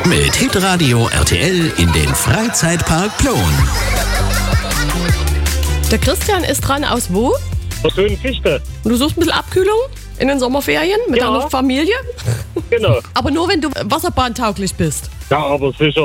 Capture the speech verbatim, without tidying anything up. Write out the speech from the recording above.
Mit Hitradio R T L in den Freizeitpark Plon. Der Christian ist dran aus wo? Aus Höhenfichte. Und du suchst ein bisschen Abkühlung in den Sommerferien mit Ja. deiner Familie? Genau. Aber nur, wenn du wasserbahntauglich bist. Ja, aber sicher.